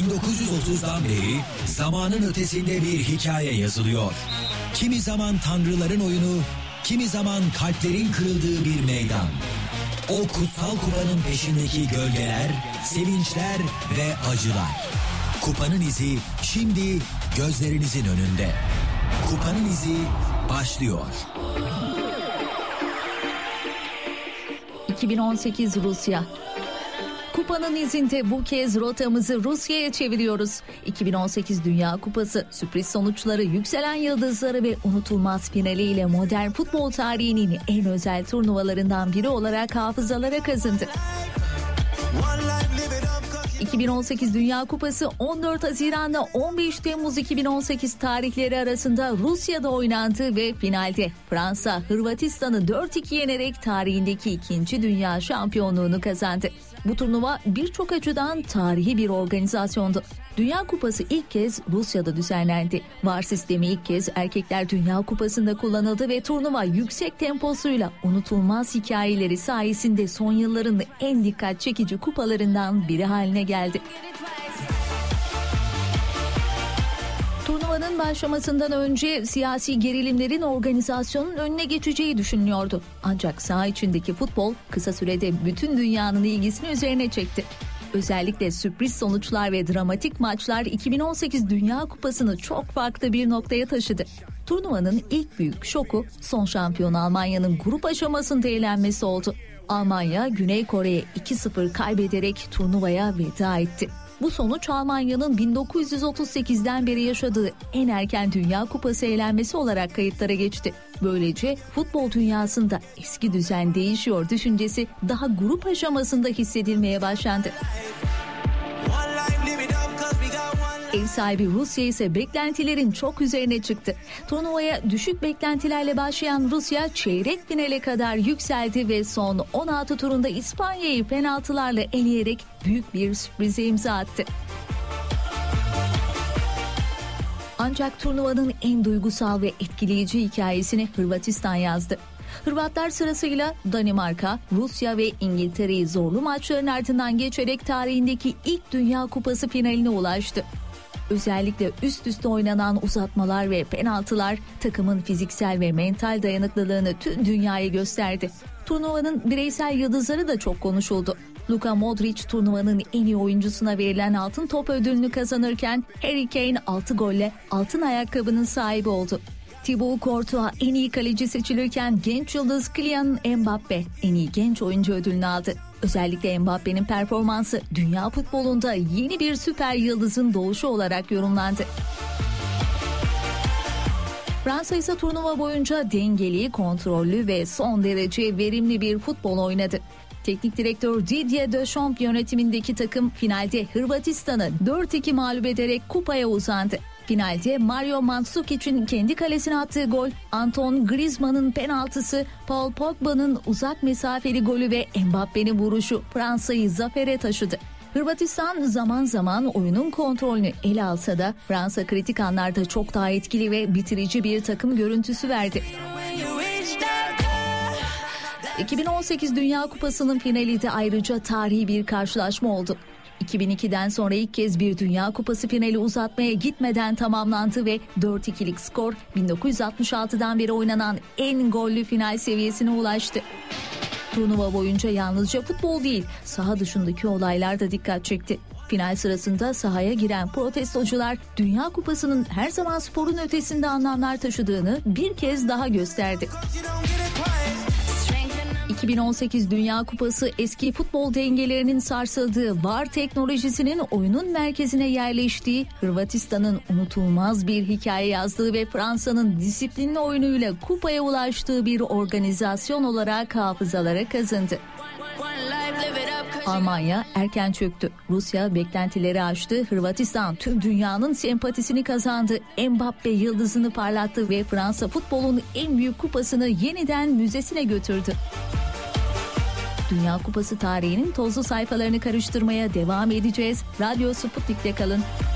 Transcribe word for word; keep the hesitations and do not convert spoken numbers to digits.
bin dokuz yüz otuzdan beri zamanın ötesinde bir hikaye yazılıyor. Kimi zaman tanrıların oyunu, kimi zaman kalplerin kırıldığı bir meydan. O kutsal kupanın peşindeki gölgeler, sevinçler ve acılar. Kupanın izi şimdi gözlerinizin önünde. Kupanın izi başlıyor. iki bin on sekiz Rusya. Kupanın izinde bu kez rotamızı Rusya'ya çeviriyoruz. iki bin on sekiz Dünya Kupası sürpriz sonuçları, yükselen yıldızları ve unutulmaz finaliyle modern futbol tarihinin en özel turnuvalarından biri olarak hafızalara kazındı. iki bin on sekiz Dünya Kupası on dört Haziran'la on beş Temmuz iki bin on sekiz tarihleri arasında Rusya'da oynandı ve finalde Fransa Hırvatistan'ı dört iki yenerek tarihindeki ikinci dünya şampiyonluğunu kazandı. Bu turnuva birçok açıdan tarihi bir organizasyondu. Dünya Kupası ilk kez Rusya'da düzenlendi. VAR sistemi ilk kez Erkekler Dünya Kupası'nda kullanıldı ve turnuva yüksek temposuyla unutulmaz hikayeleri sayesinde son yılların en dikkat çekici kupalarından biri haline geldi. Turnuvanın başlamasından önce siyasi gerilimlerin organizasyonun önüne geçeceği düşünülüyordu. Ancak saha içindeki futbol kısa sürede bütün dünyanın ilgisini üzerine çekti. Özellikle sürpriz sonuçlar ve dramatik maçlar iki bin on sekiz Dünya Kupası'nı çok farklı bir noktaya taşıdı. Turnuvanın ilk büyük şoku son şampiyon Almanya'nın grup aşamasında elenmesi oldu. Almanya Güney Kore'ye iki sıfır kaybederek turnuvaya veda etti. Bu sonuç Almanya'nın bin dokuz yüz otuz sekizden beri yaşadığı en erken Dünya Kupası elenmesi olarak kayıtlara geçti. Böylece futbol dünyasında eski düzen değişiyor düşüncesi daha grup aşamasında hissedilmeye başlandı. Ev sahibi Rusya ise beklentilerin çok üzerine çıktı. Turnuvaya düşük beklentilerle başlayan Rusya çeyrek finale kadar yükseldi ve son on altı turunda İspanya'yı penaltılarla eleyerek büyük bir sürprize imza attı. Ancak turnuvanın en duygusal ve etkileyici hikayesini Hırvatistan yazdı. Hırvatlar sırasıyla Danimarka, Rusya ve İngiltere'yi zorlu maçların ardından geçerek tarihindeki ilk Dünya Kupası finaline ulaştı. Özellikle üst üste oynanan uzatmalar ve penaltılar takımın fiziksel ve mental dayanıklılığını tüm dünyaya gösterdi. Turnuvanın bireysel yıldızları da çok konuşuldu. Luka Modric turnuvanın en iyi oyuncusuna verilen altın top ödülünü kazanırken Harry Kane altı golle altın ayakkabının sahibi oldu. Thibaut Courtois en iyi kaleci seçilirken genç yıldız Kylian Mbappe en iyi genç oyuncu ödülünü aldı. Özellikle Mbappe'nin performansı dünya futbolunda yeni bir süper yıldızın doğuşu olarak yorumlandı. Fransa ise turnuva boyunca dengeli, kontrollü ve son derece verimli bir futbol oynadı. Teknik direktör Didier Deschamps yönetimindeki takım finalde Hırvatistan'ı dört iki mağlup ederek kupaya uzandı. Finalde Mario Mandzukic'in kendi kalesine attığı gol, Antoine Griezmann'ın penaltısı, Paul Pogba'nın uzak mesafeli golü ve Mbappe'nin vuruşu Fransa'yı zafere taşıdı. Hırvatistan zaman zaman oyunun kontrolünü ele alsa da Fransa kritik anlarda çok daha etkili ve bitirici bir takım görüntüsü verdi. iki bin on sekiz Dünya Kupası'nın finali de ayrıca tarihi bir karşılaşma oldu. iki bin ikiden sonra ilk kez bir Dünya Kupası finali uzatmaya gitmeden tamamlandı ve dört ikilik skor bin dokuz yüz altmış altıdan beri oynanan en gollü final seviyesine ulaştı. Turnuva boyunca yalnızca futbol değil, saha dışındaki olaylar da dikkat çekti. Final sırasında sahaya giren protestocular Dünya Kupası'nın her zaman sporun ötesinde anlamlar taşıdığını bir kez daha gösterdi. iki bin on sekiz Dünya Kupası eski futbol dengelerinin sarsıldığı VAR teknolojisinin oyunun merkezine yerleştiği, Hırvatistan'ın unutulmaz bir hikaye yazdığı ve Fransa'nın disiplinli oyunuyla kupaya ulaştığı bir organizasyon olarak hafızalara kazındı. Almanya erken çöktü. Rusya beklentileri aştı. Hırvatistan tüm dünyanın sempatisini kazandı. Mbappe yıldızını parlattı ve Fransa futbolun en büyük kupasını yeniden müzesine götürdü. Dünya Kupası tarihinin tozlu sayfalarını karıştırmaya devam edeceğiz. Radyo Sputnik'te kalın.